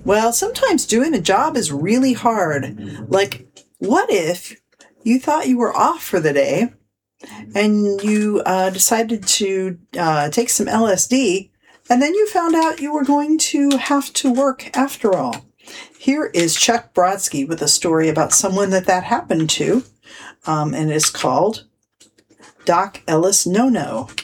Well, sometimes doing a job is really hard. Like, what if you thought you were off for the day and you decided to take some LSD, and then you found out you were going to have to work after all? Here is Chuck Brodsky with a story about someone that happened to, and it's called Doc Ellis No-No.